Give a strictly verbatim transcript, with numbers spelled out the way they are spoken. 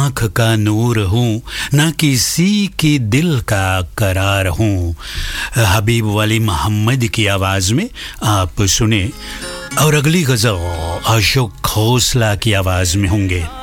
आँख का नूर हूँ, ना किसी की दिल का करार हूँ। हबीब वली मोहम्मद की आवाज़ में आप सुने। और अगली गज़ल अशोक खोसला की आवाज़ में होंगे।